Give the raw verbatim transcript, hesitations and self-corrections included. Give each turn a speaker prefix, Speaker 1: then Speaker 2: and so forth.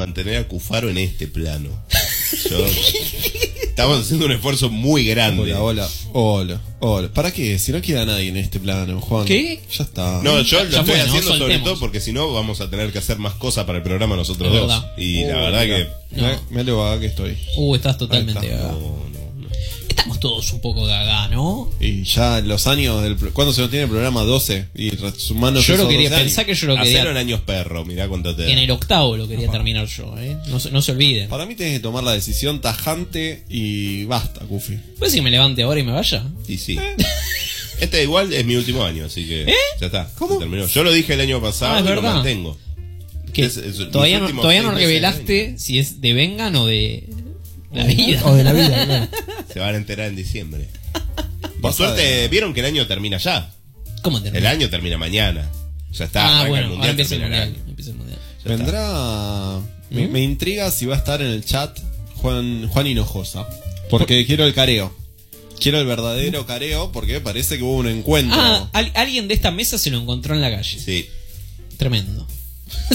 Speaker 1: mantener a Cufaro en este plano. Yo, estamos haciendo un esfuerzo muy grande.
Speaker 2: Hola, hola, hola, hola. ¿Para qué? Si no queda nadie en este plano, Juan.
Speaker 3: ¿Qué?
Speaker 2: Ya está.
Speaker 1: No, yo
Speaker 3: Ya
Speaker 1: lo estoy
Speaker 3: fue, ¿no?
Speaker 1: haciendo sobre
Speaker 3: Soltemos.
Speaker 1: todo porque si no vamos a tener que hacer más cosas para el programa nosotros
Speaker 3: Es
Speaker 1: dos.
Speaker 3: verdad.
Speaker 1: Y la
Speaker 2: Oh,
Speaker 1: verdad
Speaker 2: mira.
Speaker 1: que...
Speaker 2: Mirá, mirá lo vaga que estoy.
Speaker 3: Uh, estás totalmente
Speaker 2: Ahí está.
Speaker 3: gaga.
Speaker 1: No, no, no.
Speaker 3: Estamos todos un poco gaga, ¿no?
Speaker 2: Y ya en los años del... pro- ¿Cuándo se nos tiene el programa? doce. Y sumando
Speaker 3: Yo lo
Speaker 2: esos
Speaker 3: quería
Speaker 2: doce
Speaker 3: pensar
Speaker 2: años.
Speaker 3: que yo lo
Speaker 1: Hacelo en
Speaker 3: quería.
Speaker 1: años perro, mirá cuánto te da.
Speaker 3: En el octavo lo quería terminar yo, ¿eh? No, se- no se olviden.
Speaker 2: Para mí tenés que tomar la decisión tajante y basta, Kufi.
Speaker 3: ¿Puedes que me levante ahora y me vaya?
Speaker 1: Y sí. Este igual es mi último año, así que
Speaker 3: ¿Eh?
Speaker 1: ya está.
Speaker 2: ¿Cómo?
Speaker 1: Se terminó. Yo lo dije el año pasado
Speaker 3: Ah, es
Speaker 1: y lo
Speaker 3: verdad.
Speaker 1: mantengo.
Speaker 3: Que
Speaker 1: Es- es-
Speaker 3: todavía
Speaker 1: mis
Speaker 3: no,
Speaker 1: últimos
Speaker 3: todavía
Speaker 1: seis
Speaker 3: no
Speaker 1: meses del
Speaker 3: revelaste si es de Vengan o de la vida.
Speaker 4: O de la vida, claro.
Speaker 1: Se van a enterar en diciembre. Por
Speaker 2: Vas a
Speaker 1: suerte,
Speaker 2: ver.
Speaker 1: vieron que el año termina ya.
Speaker 3: ¿Cómo
Speaker 1: El
Speaker 3: termina?
Speaker 1: año termina mañana. Ya está.
Speaker 3: Ah,
Speaker 1: arranca
Speaker 3: bueno,
Speaker 1: el
Speaker 3: ahora empieza el
Speaker 1: termina
Speaker 3: mundial.
Speaker 1: año.
Speaker 3: Empieza el mundial.
Speaker 1: Ya está.
Speaker 2: Vendrá... Me,
Speaker 3: ¿Mm?
Speaker 2: me intriga si va a estar en el chat Juan, Juan Hinojosa. Porque quiero el careo. Quiero el verdadero careo porque parece que hubo un encuentro.
Speaker 3: Ah, al- alguien de esta mesa se lo encontró en la calle.
Speaker 1: Sí.
Speaker 3: Tremendo.